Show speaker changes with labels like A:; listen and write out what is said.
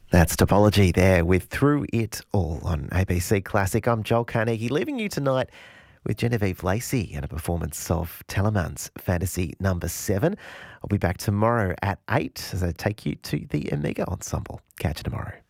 A: That's Topology there with Through It All on ABC Classic. I'm Joel Carnegie, leaving you tonight with Genevieve Lacey and a performance of Telemann's Fantasy Number 7. I'll be back tomorrow at 8 as I take you to the Omega Ensemble. Catch you tomorrow.